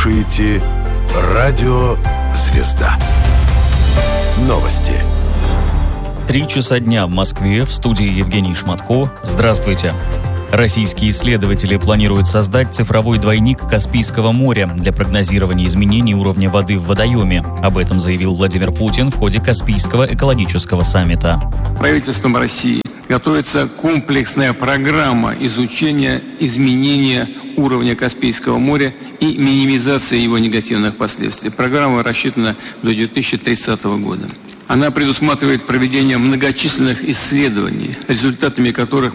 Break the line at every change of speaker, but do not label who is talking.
слушаете «Радио Звезда». Новости.
3 часа дня в Москве, в студии Евгений Шматко. Здравствуйте. Российские исследователи планируют создать цифровой двойник Каспийского моря для прогнозирования изменений уровня воды в водоеме. Об этом заявил Владимир Путин в ходе Каспийского экологического саммита.
Правительством России готовится комплексная программа изучения изменения уровня Каспийского моря и минимизации его негативных последствий. Программа рассчитана до 2030 года. Она предусматривает проведение многочисленных исследований, результатами которых